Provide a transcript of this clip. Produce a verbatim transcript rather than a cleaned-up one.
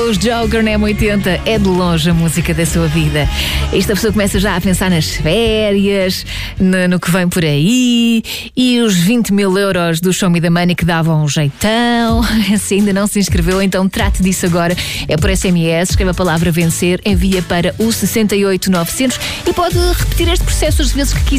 os Joker na M oitenta. É de longe a música da sua vida. Esta pessoa começa já a pensar nas férias, no, no que vem por aí, e os vinte mil euros do Show Me the Money que davam um jeitão. Se ainda não se inscreveu, então trate disso agora. É por S M S, escreva a palavra vencer, envia para o sessenta e oito novecentos e pode repetir este processo as vezes que quiser.